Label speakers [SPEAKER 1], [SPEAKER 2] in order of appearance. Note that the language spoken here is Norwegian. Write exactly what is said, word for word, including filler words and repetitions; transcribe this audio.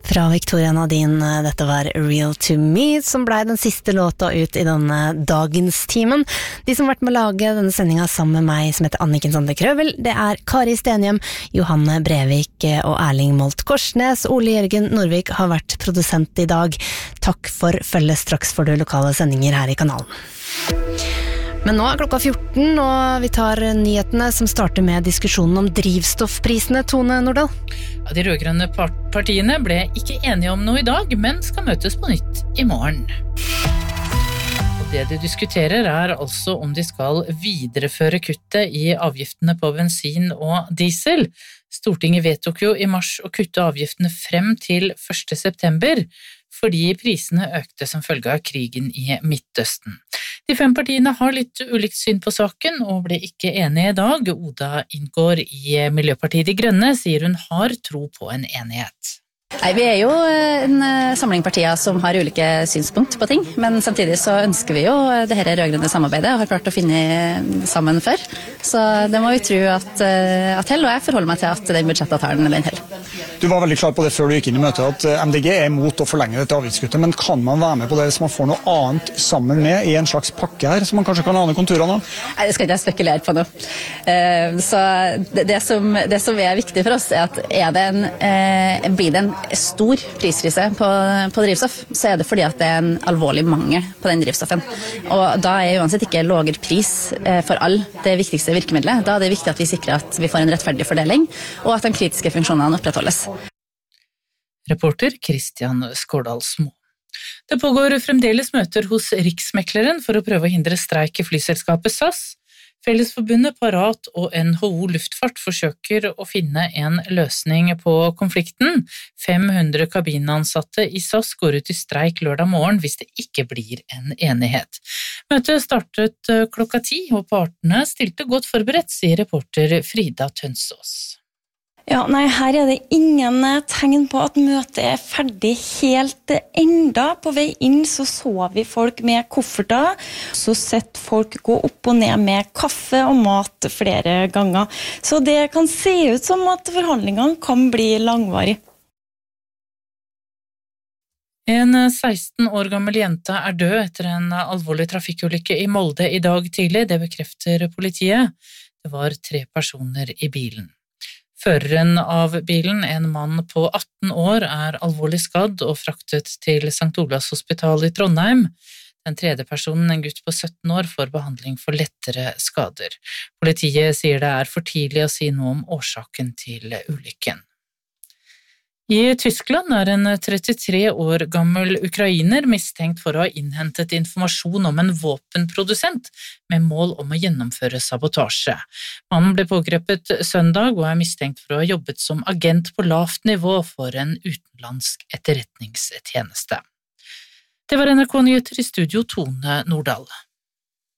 [SPEAKER 1] Fra Victoria Nadine, dette var Real to Me, som ble den siste låta ut i denne dagens timen. De som har vært med å lage denne sendinga sammen med meg, som heter Anniken Sande Krøvel, det er Kari Stenhjem, Johanne Brevik og Erling Molt Korsnes. Ole Jørgen Norvik har vært produsent i dag. Takk for følget, straks får du lokale sendinger her i kanalen. Men nå er klokka fjorten, og vi tar nyhetene som starter med diskusjonen om drivstoffprisene, Tone Nordahl.
[SPEAKER 2] Ja, de rødgrønne partiene ble ikke enige om noe i dag, men skal møtes på nytt i morgen. Og det de diskuterer er altså om de skal videreføre kuttet i avgiftene på bensin og diesel. Stortinget vedtok jo i mars å kutte avgiftene frem til første september, fordi prisene økte som følge av krigen i Midtøsten. De fem partiene har litt ulikt syn på saken og ble ikke enige i dag. Oda Inngård i Miljøpartiet De Grønne sier hun har tro på en enighet.
[SPEAKER 3] Nei, vi er jo en samling partier som har ulike synspunkt på ting, men samtidig så ønsker vi jo det her rødgrønne samarbeidet og har klart å finne sammen før. Så det må vi tro at, at hell, og jeg forholder meg til at den budsjettavtalen den hell.
[SPEAKER 4] Du var veldig klar på det før du gikk inn i møtet, at M D G er imot å forlenge dette avgiftskuttet, men kan man være med på det hvis man får noe annet sammen med i en slags pakke her, som man kanskje kan ane konturene av?
[SPEAKER 3] Nei, det skal ikke jeg spekulere på nå. Så det, det, som, det som er viktig for oss er at er det en, eh, blir det en stor priskrise på, på drivstoff, så er det fordi at det er en alvorlig mangel på den drivstoffen. Og da er uansett ikke lavere pris eh, for all det viktigste virkemidlet. Da er det viktig at vi sikrer at vi får en rettferdig fordeling, og at de kritiske funksjonene opprettholdes.
[SPEAKER 2] Reporter Kristian Skårdalsmo. Det pågår fremdeles møter hos Riksmekleren for å prøve å hindre streik i flyselskapet S A S. Fellesforbundet Parat og N H O Luftfart forsøker å finne en løsning på konflikten. fem hundre kabinansatte i S A S går ut i streik lørdag morgen hvis det ikke blir en enighet. Møtet startet klokka ti, og partene stilte godt forberedt, sier reporter Frida Tønsås.
[SPEAKER 5] Ja, nei, her er det ingen tegn på at møtet er ferdig helt enda. På vei inn så så vi folk med kofferter, så sett folk gå opp og ned med kaffe og mat flere ganger. Så det kan se ut som at forhandlingene kan bli langvarig.
[SPEAKER 2] En seksten år gammel jente er død etter en alvorlig trafikkulykke i Molde i dag tidlig, det bekrefter politiet. Det var tre personer i bilen. Føreren av bilen, en mann på atten år, er alvorlig skadd og fraktet til Sankt Olavs hospital i Trondheim. Den tredje personen, en gutt på sytten år, får behandling for lettere skader. Politiet sier det er for tidlig å si noe om årsaken til ulykken. I Tyskland er en trettitre år gammel ukrainer mistenkt for å ha innhentet informasjon om en våpenprodusent med mål om å gjennomføre sabotasje. Mannen ble pågrepet søndag og er mistenkt for å ha jobbet som agent på lavt nivå for en utenlandsk etterretningstjeneste. Det var N R K Nyheter, i studio Tone Nordahl.